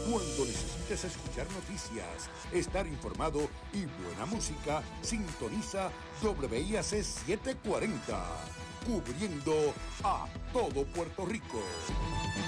Cuando necesites escuchar noticias, estar informado y buena música, sintoniza WIAC 740, cubriendo a todo Puerto Rico.